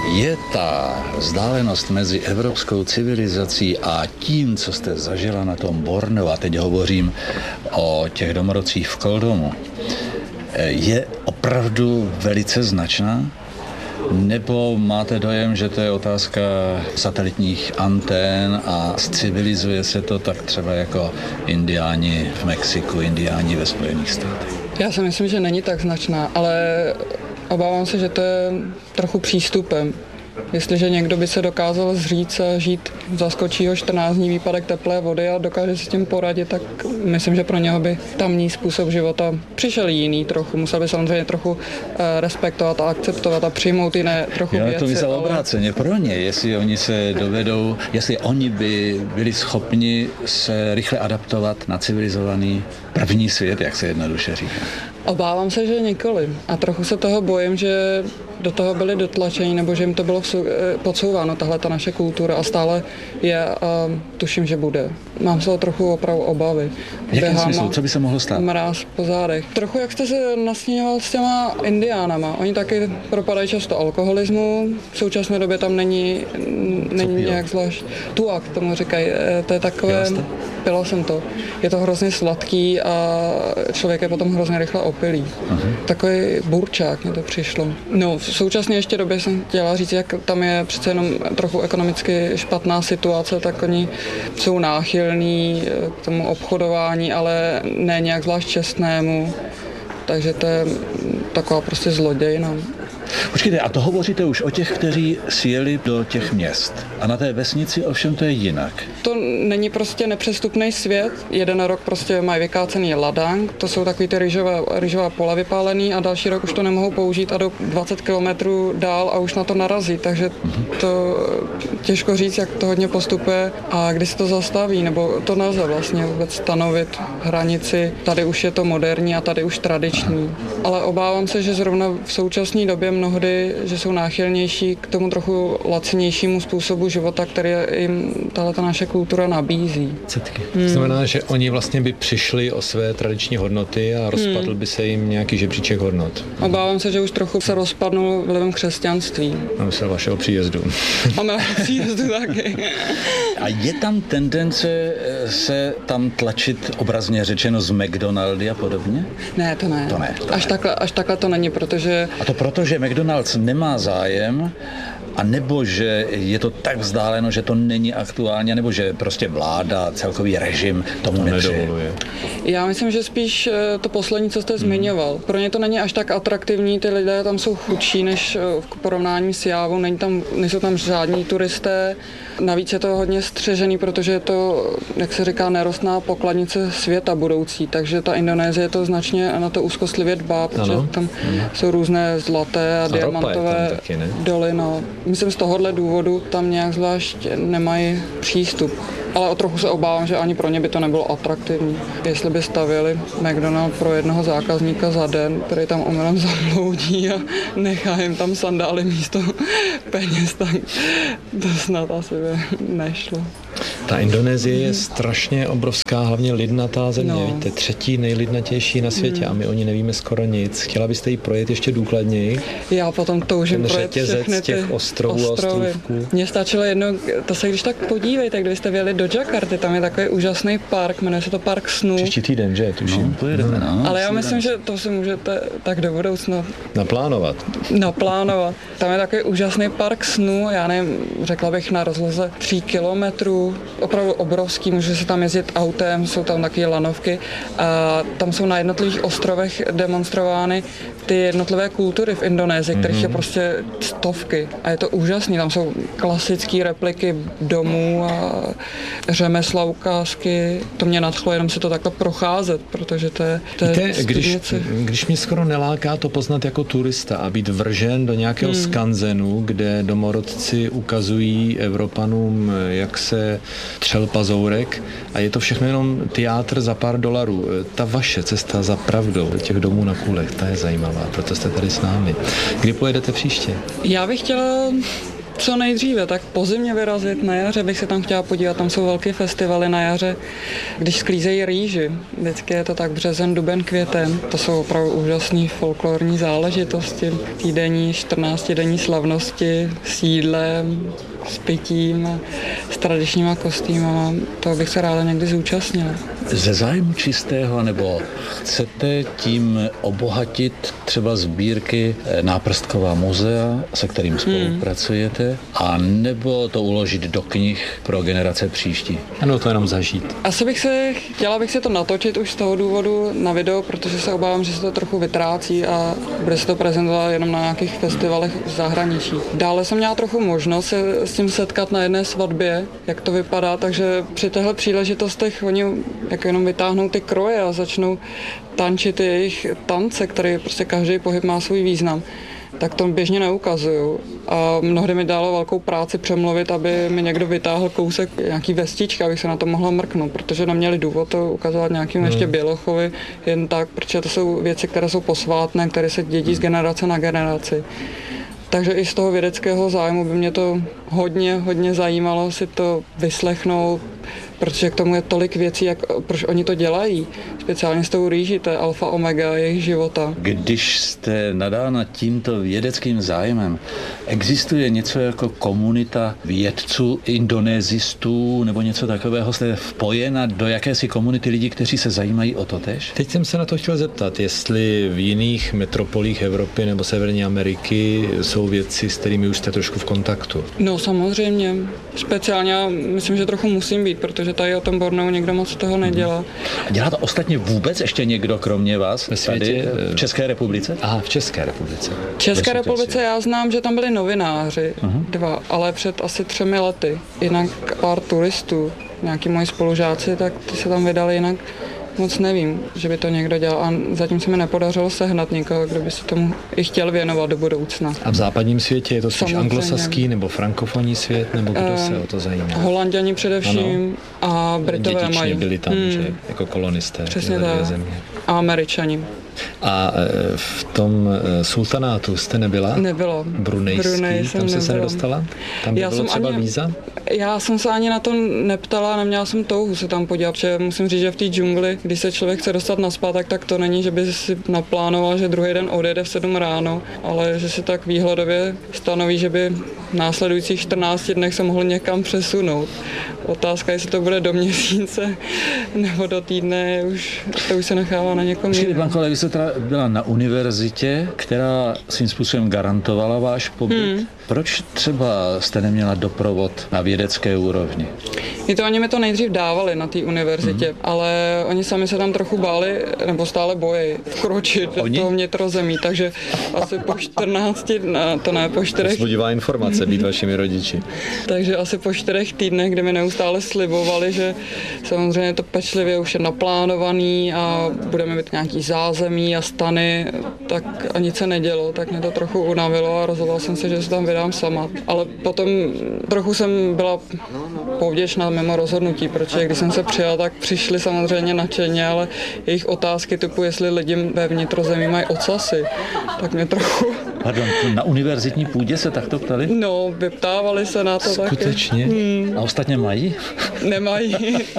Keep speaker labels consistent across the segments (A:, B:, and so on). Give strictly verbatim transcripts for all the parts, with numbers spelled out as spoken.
A: Je ta vzdálenost mezi evropskou civilizací a tím, co jste zažila na tom Borneu, a teď hovořím o těch domorodcích v Koldomu, je opravdu velice značná? Nebo máte dojem, že to je otázka satelitních antén a civilizuje se to tak třeba jako indiáni v Mexiku, indiáni ve Spojených státech?
B: Já si myslím, že není tak značná, ale obávám se, že to je trochu přístupem. Jestliže někdo by se dokázal zříct a žít, zaskočí ho čtrnáct dní výpadek teplé vody a dokáže si s tím poradit, tak myslím, že pro něho by tamní způsob života přišel jiný trochu. Musel by samozřejmě trochu respektovat a akceptovat a přijmout jiné trochu
A: Já
B: věci.
A: Já to myslel
B: ale...
A: obráceně pro ně, jestli oni se dovedou, jestli oni by byli schopni se rychle adaptovat na civilizovaný první svět, jak se jednoduše říká.
B: Obávám se, že nikoli. A trochu se toho bojím, že do toho byli dotlačeni, nebo že jim to bylo podsouváno, tahle ta naše kultura a stále je a tuším, že bude. Mám se o trochu opravdu obavy.
A: V jakém smyslu? Co by se mohlo stát?
B: Mráz po zádech. Trochu jak jste se nasníval s těma indiánama. Oni taky propadají často alkoholismu. V současné době tam není, není nějak zvlášť. Tuak tomu říkají. To je takové... Pila jsem to. Je to hrozně sladký a člověk je potom hrozně rychle opilý. Uh-huh. Takový burčák mě to přišlo. No, v současné ještě době jsem chtěla říct, jak tam je přece jenom trochu ekonomicky špatná situace, tak oni jsou náchylní k tomu obchodování, ale ne nějak zvlášť čestnému. Takže to je taková prostě zlodějina.
A: Počkejte, a to hovoříte už o těch, kteří sjeli do těch měst. A na té vesnici ovšem to je jinak.
B: To není prostě nepřestupný svět. Jeden rok prostě mají vykácený ladang, to jsou takový ty rýžové, rýžová pola vypálený a další rok už to nemohou použít a do dvacet kilometrů dál a už na to narazí. Takže to těžko říct, jak to hodně postupuje a kdy se to zastaví, nebo to nelze vlastně vůbec stanovit hranici. Tady už je to moderní a tady už tradiční. Ale obávám se, že zrovna v současné době mnohdy, že jsou náchylnější k tomu trochu lacinějšímu způsobu života, který jim tato naše kultura nabízí.
C: Hmm. To znamená, že oni vlastně by přišli o své tradiční hodnoty a rozpadl hmm. by se jim nějaký žebříček hodnot.
B: Obávám se, že už trochu se rozpadnul vlivem křesťanství.
C: A myslel vašeho příjezdu.
B: A mého příjezdu taky.
A: A je tam tendence se tam tlačit, obrazně řečeno, z McDonaldy a podobně?
B: Ne, to ne.
A: To ne. To
B: až,
A: ne.
B: Takhle, až takhle to není, protože...
A: A to proto, že McDonald's nemá zájem, a nebo že je to tak vzdáleno, že to není aktuálně, nebo že prostě vláda, celkový režim tomu nedovoluje.
B: Já myslím, že spíš to poslední, co jste hmm. zmiňoval. Pro ně to není až tak atraktivní, ty lidé tam jsou chudší než v porovnání s Jávou, není tam, nejsou tam žádní turisté. Navíc je to hodně střežený, protože je to, jak se říká, nerostná pokladnice světa budoucí, takže ta Indonésie to značně na to úzkostlivě dbá, protože ano. tam ano. jsou různé zlaté a, a diamantové taky, doly. No. Myslím, z tohohle důvodu tam nějak zvlášť nemají přístup. Ale o trochu se obávám, že ani pro ně by to nebylo atraktivní. Jestli by stavěli McDonald pro jednoho zákazníka za den, který tam omylem zabloudí a nechá jim tam sandály místo peněz, tak to snad asi by nešlo.
C: Ta Indonésie je strašně obrovská, hlavně lidnatá země, no. Víte, třetí nejlidnatější na světě mm. a my o ní nevíme skoro nic. Chtěla byste ji projet ještě důkladněji?
B: Já potom toužím projet všechny ty
C: těch ostrovů a ostrovků.
B: Mně stačilo jedno, to se když tak podívejte, kdybyste vyjeli do Jakarty, tam je takový úžasný park, jmenuje se to Park snů.
C: Příští týden, že? Tuším.
A: No, pojedeme, no.
B: Ale já myslím, že to si můžete tak do budoucna
C: naplánovat.
B: Naplánovat. Tam je takový úžasný park snů, já nevím, řekla bych na rozloze tří kilometrů, opravdu obrovský, může se tam jezdit autem, jsou tam takové lanovky a tam jsou na jednotlivých ostrovech demonstrovány ty jednotlivé kultury v Indonésii, mm-hmm. kterých je prostě stovky a je to úžasný, tam jsou klasické repliky domů a řemesla, ukázky, to mě nadchlo jenom se to takhle procházet, protože to je, to je
C: Víte, když, když mě skoro neláká to poznat jako turista a být vržen do nějakého hmm. skanzenu, kde domorodci ukazují Evropanům, jak se třel pazourek a je to všechno jenom teátr za pár dolarů. Ta vaše cesta za pravdou těch domů na kůlech, ta je zajímavá, proto jste tady s námi. Kdy pojedete příště?
B: Já bych chtěla Co nejdříve, tak po zimě vyrazit, na jaře bych se tam chtěla podívat, tam jsou velké festivaly na jaře, když sklízejí rýži. Vždycky je to tak březen, duben, květen. To jsou opravdu úžasné folklorní záležitosti. Týdenní, čtrnáctidenní slavnosti s jídlem, s pitím a s tradičníma kostýmama. To bych se ráda někdy zúčastnila.
A: Ze zájmu čistého, nebo chcete tím obohatit třeba sbírky Náprstková muzea, se kterým spolupracujete, hmm. a nebo to uložit do knih pro generace příští?
C: Ano, to jenom zažít.
B: Asi bych se, chtěla bych si to natočit už z toho důvodu na video, protože se obávám, že se to trochu vytrácí a bude se to prezentovat jenom na nějakých festivalech v zahraničí. Dále jsem měla trochu možnost se s tím setkat na jedné svatbě, jak to vypadá, takže při těchto příležitostech oni jak jenom vytáhnou ty kroje a začnou tančit jejich tance, které prostě každý pohyb má svůj význam, tak to běžně neukazuju. A mnohdy mi dalo velkou práci přemluvit, aby mi někdo vytáhl kousek nějaký vestičky, abych se na to mohla mrknout, protože neměli důvod to ukazovat nějakým ještě bělochovi jen tak, protože to jsou věci, které jsou posvátné, které se dědí z generace na generaci. Takže i z toho vědeckého zájmu by mě to hodně, hodně zajímalo si to vyslechnout, protože k tomu je tolik věcí, jak, proč oni to dělají. Speciálně s tou rýží, to je alfa omega jejich života.
A: Když jste nadána tímto vědeckým zájmem, existuje něco jako komunita vědců, indonésistů nebo něco takového? Jste vpojena do jakési komunity lidí, kteří se zajímají o to též?
C: Teď jsem se na to chtěl zeptat, jestli v jiných metropolích Evropy nebo Severní Ameriky jsou vědci, s kterými už jste trošku v kontaktu.
B: No samozřejmě. Speciálně myslím, že trochu musím být, protože tady o tom Borneu někdo moc toho nedělá.
A: A dělá to ostatně vůbec ještě někdo kromě vás
C: ve světě,
A: tady v České republice?
C: Aha, v České republice.
B: V České republice já znám, že tam byli novináři, uh-huh. dva, ale před asi třemi lety. Jinak pár turistů, nějaký moji spolužáci, tak ty se tam vydali, jinak moc nevím, že by to někdo dělal a zatím se mi nepodařilo sehnat někoho, kdo by se tomu i chtěl věnovat do budoucna.
C: A v západním světě je to spíš anglosaský nebo frankofonní svět, nebo kdo uh, se o to zajímá?
B: Holanděni především ano. A Britové
C: Dětičně
B: mají.
C: byli tam, hmm. že jako kolonisté.
B: Přesně tak. A Američani.
C: A v tom sultanátu jste nebyla?
B: Nebyla.
C: Brunejský,
B: Brunei
C: tam
B: jsem
C: se se nedostala? Tam by
B: já
C: bylo třeba
B: ani,
C: víza?
B: Já jsem se ani na to neptala, neměla jsem touhu se tam podívat, protože musím říct, že v té džungli, když se člověk chce dostat nazpátek, tak to není, že by si naplánoval, že druhý den odjede v sedm ráno, ale že si tak výhledově stanoví, že by v následujících čtrnácti dnech se mohl někam přesunout. Otázka, jestli to bude do měsíce nebo do týdne, už, to už se nechává na někom jiném.
A: Blanko, ale vy jste teda byla na univerzitě, která svým způsobem garantovala váš pobyt. Hmm. Proč třeba jste neměla doprovod na vědecké úrovni?
B: I to oni mi to nejdřív dávali na té univerzitě, hmm. ale oni sami se tam trochu báli, nebo stále bojí vkročit do toho vnitrozemí, takže asi po čtrnácti, ne, to ne, po čtyřech...
C: Vzbudivá informace být vašimi rodiči.
B: Takže asi po čtyřech týdnech, kdy mi neustále slibovali, že samozřejmě to pečlivě už je naplánovaný a budeme mít nějaký zázemí a stany, tak a nic se nedělo, tak mě to trochu unavilo a rozhodla jsem se, že se tam vydám sama. Ale potom trochu jsem byla povděčná mimo rozhodnutí, protože když jsem se přijala, tak přišli samozřejmě nadšeně, ale jejich otázky typu, jestli lidi ve vnitrozemí mají ocasy, tak mě trochu...
A: Pardon, na univerzitní půdě se takto ptali?
B: No, vyptávali se na to taky.
C: Skutečně?
B: Hmm.
A: A ostatně mají?
B: Nemají.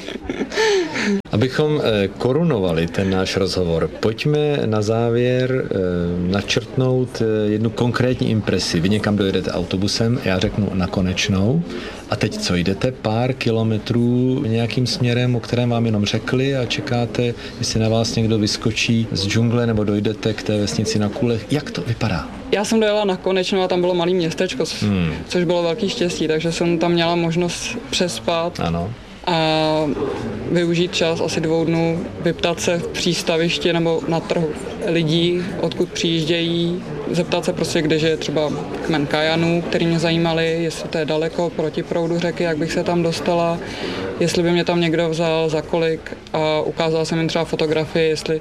C: Abychom korunovali ten náš rozhovor, pojďme na závěr načrtnout jednu konkrétní impresi. Vy někam dojedete autobusem, já řeknu na Konečnou. A teď co, jdete pár kilometrů nějakým směrem, o kterém vám jenom řekli a čekáte, jestli na vás někdo vyskočí z džungle nebo dojdete k té vesnici na Kulech. Jak to vypadá?
B: Já jsem dojela na Konečnou a tam bylo malé městečko, hmm. což bylo velký štěstí, takže jsem tam měla možnost přespat.
C: Ano.
B: A využít čas asi dvou dnů, vyptat se v přístavišti nebo na trhu lidí, odkud přijíždějí, zeptat se prostě, kdeže je třeba kmen kajanů, který mě zajímali, jestli to je daleko proti proudu řeky, jak bych se tam dostala, jestli by mě tam někdo vzal, za kolik a ukázala jsem jim třeba fotografii, jestli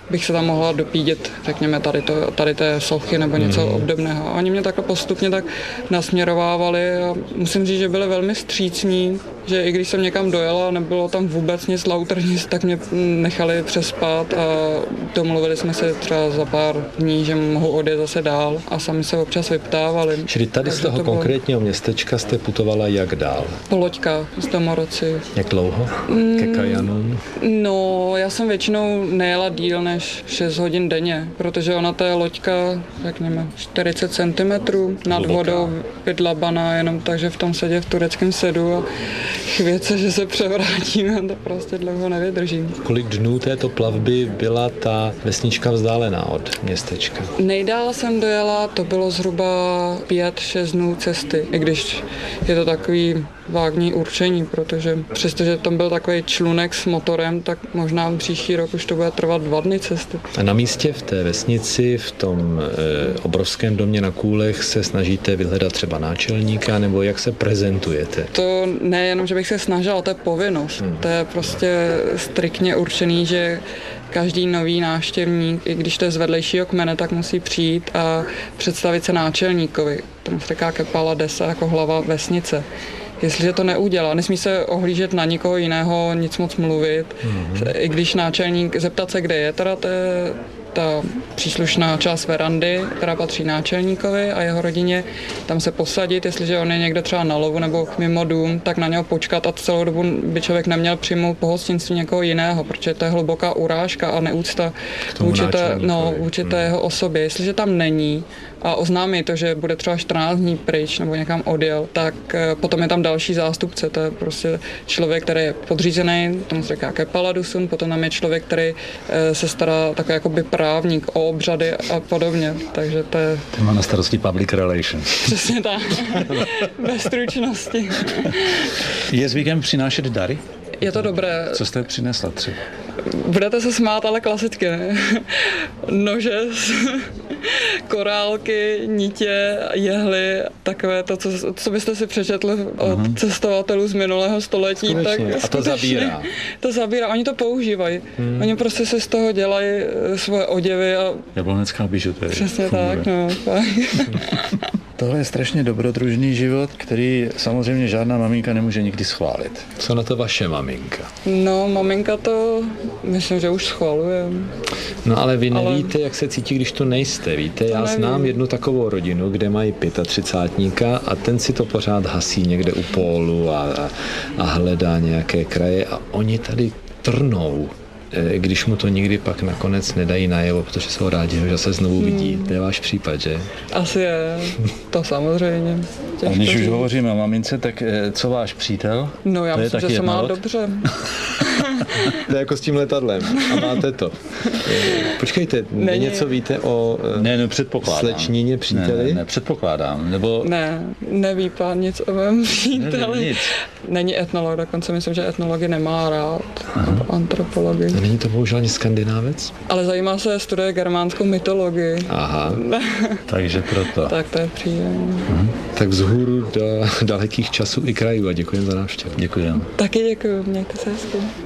B: bych se tam mohla dopídět, řekněme, tady, to, tady té sochy nebo něco mm. obdobného. Oni mě takhle postupně tak nasměrovávali a musím říct, že byli velmi vstřícní, že i když jsem někam dojela a nebylo tam vůbec nic lautrnic, tak mě nechali přespat a domluvili jsme se třeba za pár dní, že mohu odjet zase dál a sami se občas vyptávali.
C: Čili tady z toho to konkrétního bylo... městečka jste putovala jak dál?
B: Po loďkách z Domorodci.
C: Jak dlouho? Mm, Ke Kajanům?
B: No, já jsem většinou nejela díl než šest hodin denně, protože ona ta loďka, řekněme, čtyřicet centimetrů nad Hluboká. Vodou vydlabaná, jenom takže v tom sedě v tureckém sedu a chvět se, že se převrátíme, to prostě dlouho nevydržím.
C: Kolik dnů této plavby byla ta vesnička vzdálená od městečka?
B: Nejdál jsem dojela, to bylo zhruba pět šest dnů cesty, i když je to takový vágní určení, protože přestože tam byl takový člunek s motorem, tak možná příští rok už to bude trvat dva dny cesty.
C: A na místě v té vesnici, v tom e, obrovském domě na Kůlech se snažíte vyhledat třeba náčelníka, nebo jak se prezentujete?
B: To nejenom, že bych se snažila, to je povinnost. Hmm. To je prostě striktně určený, že každý nový návštěvník, i když to je z vedlejšího kmene, tak musí přijít a představit se náčelníkovi. Tomu se říká Kepala Desa jako hlava vesnice. Jestliže to neudělá, nesmí se ohlížet na nikoho jiného, nic moc mluvit, mm-hmm. i když náčelník, zeptat se, kde je teda to je ta příslušná část verandy, která patří náčelníkovi a jeho rodině, tam se posadit, jestliže on je někde třeba na lovu nebo mimo dům, tak na něho počkat a celou dobu by člověk neměl přijmout pohostinství někoho jiného, protože to je hluboká urážka a neúcta vůči té, no, vůči té jeho osobě. Jestliže tam není a oznámí to, že bude třeba čtrnáct dní pryč nebo někam odjel, tak potom je tam další zástupce, to je prostě člověk, který je podřízený, tomu se říká Kepaladusun, potom tam je člověk, který se stará takový jakoby právník o obřady a podobně, takže to je...
A: Ty má na starosti public relations.
B: Přesně tak, ve stručnosti.
A: Je zvykem přinášet dary?
B: Je to dobré.
A: Co jste přinesla třeba?
B: Budete se smát, ale klasicky, ne? Nože, korálky, nitě, jehly, takové to, co, co byste si přečetli od uh-huh. cestovatelů z minulého století.
C: Skutečně.
B: Tak
C: a to zabírá.
B: To zabírá, oni to používají. Hmm. Oni prostě si z toho dělají svoje oděvy. A...
A: Jablonecká bižuterie.
B: Přesně funguje. Tak, no.
A: Tohle je strašně dobrodružný život, který samozřejmě žádná maminka nemůže nikdy schválit.
C: Co na to vaše maminka?
B: No, maminka to, myslím, že už schvaluje.
C: No ale vy nevíte, ale... jak se cítí, když tu nejste. Víte, já nevím. Znám jednu takovou rodinu, kde mají třicátníka a ten si to pořád hasí někde u pólu a, a, a hledá nějaké kraje a oni tady trnou, když mu to nikdy pak nakonec nedají najevo, protože jsou rádi, že se znovu vidí. Hmm. To je váš případ, že?
B: Asi je, to samozřejmě.
A: A když už hovoříme o mamince, tak co váš přítel?
B: No já myslím, že se má dobře.
C: To je jako s tím letadlem a máte to. Počkejte, Není... něco víte o
A: ne, no, předpokládám.
C: slečnině příteli?
A: Ne, ne, ne, předpokládám. Nebo...
B: Ne, neví pán nic o mém příteli.
A: Ne, nic.
B: Není etnolog, dokonce myslím, že etnology nemá rád. Antropologii.
C: Není to bohužel ani Skandinávec?
B: Ale zajímá se, studuje germánskou mytologii.
C: Aha.
A: Takže proto.
B: Tak to je příjemné.
C: Uh-huh. Tak vzhůru do dalekých časů i krajů a děkujem za návštěvu.
A: Děkujem.
B: Taky děkuju, mějte se hezky.